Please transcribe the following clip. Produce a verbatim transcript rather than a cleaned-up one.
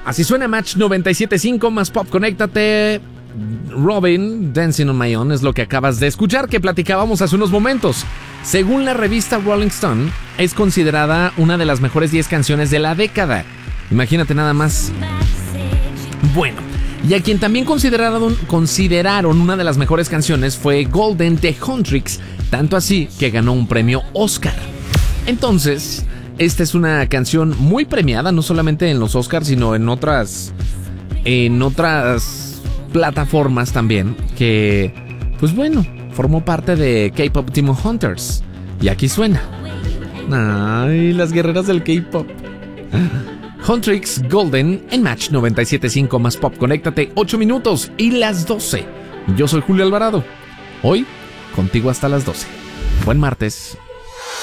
Así suena Match noventa y siete punto cinco más Pop, conéctate. Robin, Dancing on My Own es lo que acabas de escuchar, que platicábamos hace unos momentos. Según la revista Rolling Stone, es considerada una de las mejores diez canciones de la década. Imagínate nada más. Bueno, y a quien también consideraron, consideraron una de las mejores canciones fue Golden de Huntrix, tanto así que ganó un premio Oscar. Entonces, esta es una canción muy premiada, no solamente en los Oscars, sino en otras, en otras plataformas también, que, pues bueno, formó parte de K-Pop Demon Hunters. Y aquí suena. Ay, las guerreras del K-Pop. Huntrix Golden en Match noventa y siete punto cinco más Pop. Conéctate, ocho minutos y las doce. Yo soy Julio Alvarado. Hoy, contigo hasta las doce. Buen martes.